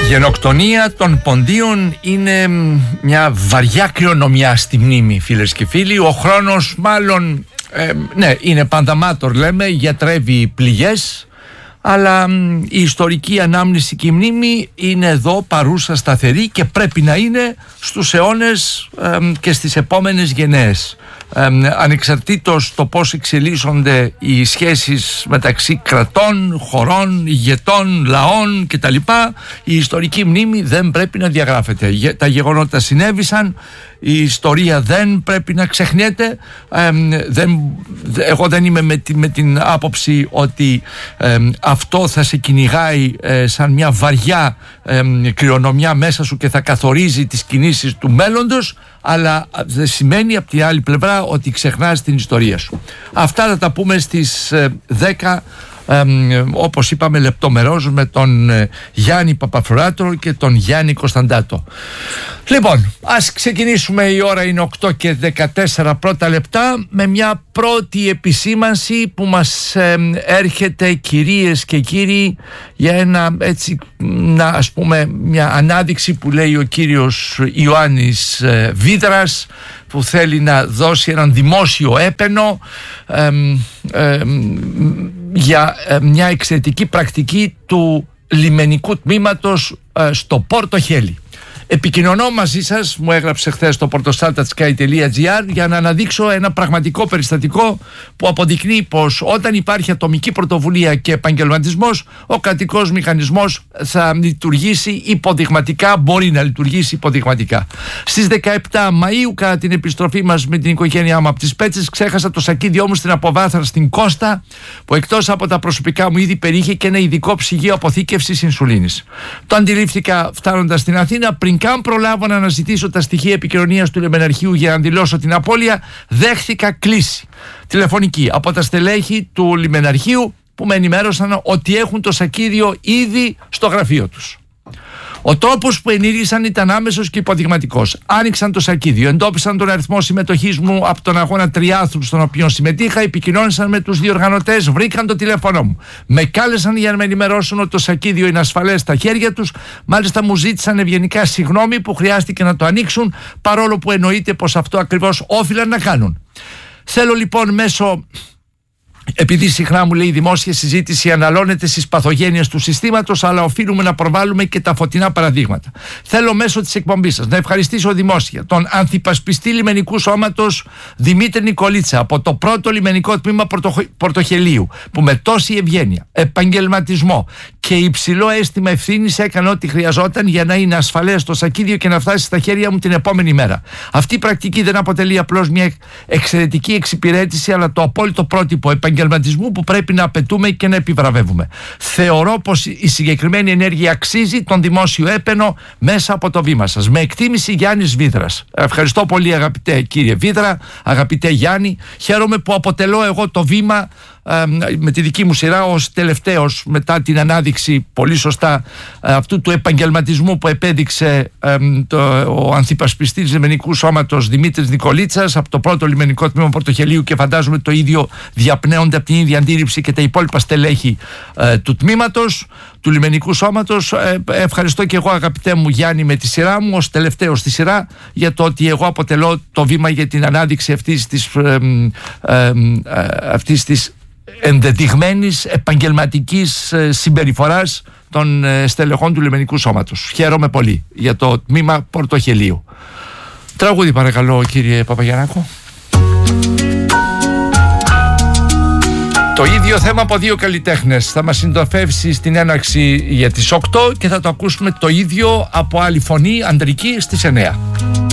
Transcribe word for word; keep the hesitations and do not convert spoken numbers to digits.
γενοκτονία των Ποντίων είναι μια βαριά κληρονομιά στη μνήμη, φίλες και φίλοι. Ο χρόνος μάλλον, ε, ναι, είναι πανταμάτορ λέμε, γιατρεύει πληγές, αλλά η ιστορική ανάμνηση και η μνήμη είναι εδώ παρούσα, σταθερή, και πρέπει να είναι στους αιώνες ε, και στις επόμενες γενναίες. Ε, ανεξαρτήτως το πώς εξελίσσονται οι σχέσεις μεταξύ κρατών, χωρών, ηγετών, λαών κτλ, η ιστορική μνήμη δεν πρέπει να διαγράφεται. Τα γεγονότα συνέβησαν, η ιστορία δεν πρέπει να ξεχνιέται. ε, δεν, εγώ δεν είμαι με, τη, με την άποψη ότι ε, αυτό θα σε κυνηγάει ε, σαν μια βαριά ε, κληρονομιά μέσα σου και θα καθορίζει τις κινήσεις του μέλλοντος, αλλά δεν σημαίνει από την άλλη πλευρά ότι ξεχνάς την ιστορία σου. Αυτά θα τα πούμε στις δέκα, ε, όπως είπαμε, λεπτομερώς με τον ε, Γιάννη Παπαφρουράτο και τον Γιάννη Κωνσταντάτο. Λοιπόν, ας ξεκινήσουμε. Η ώρα είναι οκτώ και δεκατέσσερα πρώτα λεπτά με μια πρώτη επισήμανση που μας ε, έρχεται, κυρίες και κύριοι, για ένα έτσι, να, ας πούμε, μια ανάδειξη που λέει ο κύριος Ιωάννης ε, Βίδρας, που θέλει να δώσει έναν δημόσιο έπαινο ε, ε, για ε, μια εξαιρετική πρακτική του λιμενικού τμήματος ε, στο Πόρτο Χέλι. Επικοινωνώ μαζί σας, μου έγραψε χθες το portosaltatsky τελεία gr, για να αναδείξω ένα πραγματικό περιστατικό που αποδεικνύει πως όταν υπάρχει ατομική πρωτοβουλία και επαγγελματισμός, ο κρατικός μηχανισμός θα λειτουργήσει υποδειγματικά, μπορεί να λειτουργήσει υποδειγματικά. Στις δεκαεπτά Μαΐου, κατά την επιστροφή μας με την οικογένειά μου από τις Πέτσες, ξέχασα το σακίδιό μου στην αποβάθρα στην Κώστα, που εκτός από τα προσωπικά μου είδη περιείχε και ένα ειδικό ψυγείο αποθήκευσης ινσουλίνης. Το αντιλήφθηκα φτάνοντας στην Αθήνα. Πριν καν προλάβω να αναζητήσω τα στοιχεία επικοινωνίας του λιμεναρχείου για να δηλώσω την απώλεια, δέχθηκα κλήση τηλεφωνική από τα στελέχη του λιμεναρχείου, που με ενημέρωσαν ότι έχουν το σακίδιο ήδη στο γραφείο τους. Ο τρόπος που ενήργησαν ήταν άμεσος και υποδειγματικός. Άνοιξαν το σακίδιο, εντόπισαν τον αριθμό συμμετοχής μου από τον αγώνα τριάθλου στον οποίο συμμετείχα, επικοινώνησαν με τους διοργανωτές, βρήκαν το τηλέφωνο μου. Με κάλεσαν για να με ενημερώσουν ότι το σακίδιο είναι ασφαλές στα χέρια τους. Μάλιστα μου ζήτησαν ευγενικά συγγνώμη που χρειάστηκε να το ανοίξουν, παρόλο που εννοείται πως αυτό ακριβώς όφιλαν να κάνουν. Θέλω λοιπόν μέσω. Επειδή συχνά μου λέει η δημόσια συζήτηση αναλώνεται στις παθογένειες του συστήματος, αλλά οφείλουμε να προβάλλουμε και τα φωτεινά παραδείγματα. Θέλω μέσω της εκπομπής σας να ευχαριστήσω δημόσια τον ανθυπασπιστή λιμενικού σώματος Δημήτρη Νικολίτσα από το πρώτο λιμενικό τμήμα Πορτοχελίου, που με τόση ευγένεια, επαγγελματισμό και υψηλό αίσθημα ευθύνης έκανε ό,τι χρειαζόταν για να είναι ασφαλές το σακίδιο και να φτάσει στα χέρια μου την επόμενη μέρα. Αυτή η πρακτική δεν αποτελεί απλώς μια εξαιρετική εξυπηρέτηση, αλλά το απόλυτο πρότυπο επαγγελματισμού που πρέπει να απαιτούμε και να επιβραβεύουμε. Θεωρώ πως η συγκεκριμένη ενέργεια αξίζει τον δημόσιο έπαινο μέσα από το βήμα σας. Με εκτίμηση, Γιάννης Βίδρας. Ευχαριστώ πολύ, αγαπητέ κύριε Βίδρα, αγαπητέ Γιάννη. Χαίρομαι που αποτελώ εγώ το βήμα με τη δική μου σειρά ως τελευταίος, μετά την ανάδειξη πολύ σωστά αυτού του επαγγελματισμού που επέδειξε το, ο ανθυπασπιστής λιμενικού σώματος Δημήτρης Νικολίτσας από το πρώτο λιμενικό τμήμα Πορτοχελίου, και φαντάζομαι το ίδιο διαπνέονται από την ίδια αντίληψη και τα υπόλοιπα στελέχη ε, του τμήματος, του λιμενικού σώματος. Ε, ευχαριστώ και εγώ, αγαπητέ μου Γιάννη, με τη σειρά μου ως τελευταίος στη σειρά, για το ότι εγώ αποτελώ το βήμα για την ανάδειξη αυτής της, ε, ε, ε, αυτής της ενδεδειγμένης επαγγελματικής συμπεριφοράς των στελεχών του λιμενικού σώματος. Χαίρομαι πολύ για το τμήμα Πορτοχελίου. Τραγούδι παρακαλώ, κύριε Παπαγιαννάκο. Το ίδιο θέμα από δύο καλλιτέχνες θα μας συντροφεύσει στην έναρξη για τις οκτώ και θα το ακούσουμε το ίδιο από άλλη φωνή, ανδρική, στις εννέα.